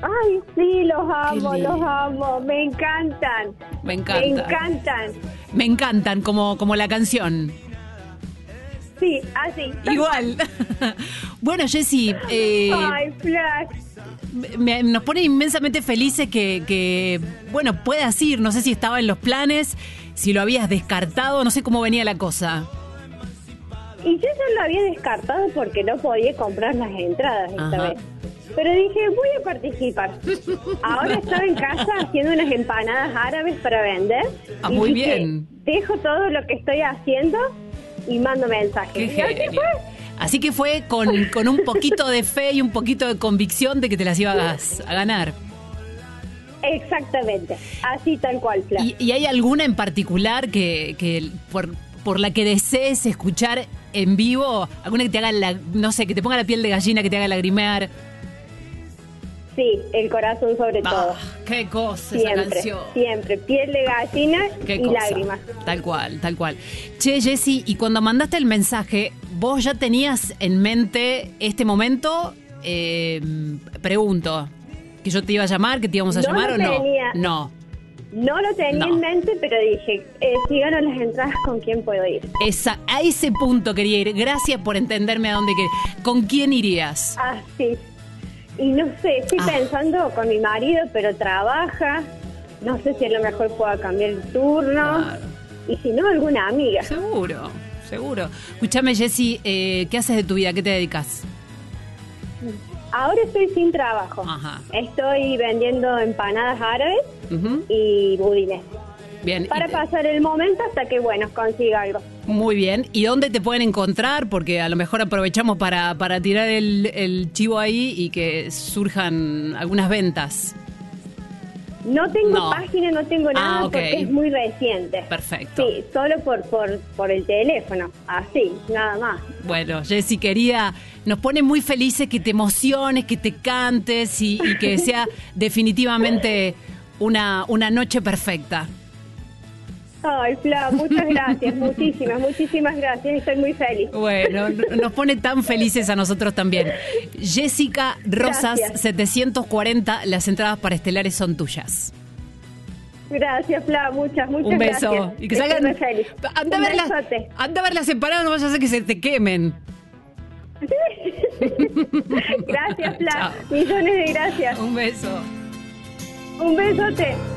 Ay, sí, los amo, Qué lindo. los amo. Me encantan. Me encanta. Me encantan. Me encantan, como la canción. Sí, así. Igual. Bueno, Jessy, Ay, Flash. nos pone inmensamente felices que, bueno, puedas ir. No sé si estaba en los planes, si lo habías descartado, no sé cómo venía la cosa. Y yo ya lo había descartado porque no podía comprar las entradas esta Ajá. vez. Pero dije, voy a participar. Ahora estaba en casa haciendo unas empanadas árabes para vender. Ah, y muy dije, bien. dejo todo lo que estoy haciendo y mando mensajes. Qué Y así genio. fue. Así que fue con un poquito de fe y un poquito de convicción de que te las ibas a ganar. Exactamente. Así tal cual, Flash. ¿Y hay alguna en particular que por la que desees escuchar en vivo? ¿Alguna que te haga, no sé, que te ponga la piel de gallina, que te haga lagrimear? Sí, el corazón sobre todo. ¡Qué cosa esa Siempre, canción! siempre. Piel de gallina ¡Qué y cosa! lágrimas. Tal cual, tal cual. Che, Jessy, y cuando mandaste el mensaje, ¿vos ya tenías en mente este momento? Pregunto, ¿que yo te iba a llamar, que te íbamos a No llamar lo o no? tenía. No. No lo tenía No. en mente, pero dije, si gano las entradas, ¿con quién puedo ir? A ese punto quería ir. Gracias por entenderme a dónde quería. ¿Con quién irías? Ah, sí. Y no sé, estoy pensando con mi marido, pero trabaja. No sé si a lo mejor pueda cambiar el turno. Claro. Y si no, alguna amiga. Seguro, seguro. Escúchame, Jessy, ¿qué haces de tu vida? ¿Qué te dedicas? Ahora estoy sin trabajo. Ajá. Estoy vendiendo empanadas árabes Ujú. y budines. Bien. Para pasar el momento hasta que, bueno, consiga algo. Muy bien. ¿Y dónde te pueden encontrar? Porque a lo mejor aprovechamos para tirar el chivo ahí y que surjan algunas ventas. No tengo No. página, no tengo nada ok. porque es muy reciente. Perfecto. Sí, solo por el teléfono, así, nada más. Bueno, Jessy, querida, nos pone muy felices que te emociones, que te cantes y que sea definitivamente una noche perfecta. Ay, Fla, muchas gracias, muchísimas gracias, estoy muy feliz. Bueno, nos pone tan felices a nosotros también. Jessica Rosas, Gracias. 740, las entradas para estelares son tuyas. Gracias, Fla, muchas Un beso. gracias. Y que Estoy salgan. muy feliz. Anda Un a verlas. besote. Anda a verlas separadas, no vayas a hacer que se te quemen. Gracias, Fla, Chao. millones de gracias. Un beso. Un besote.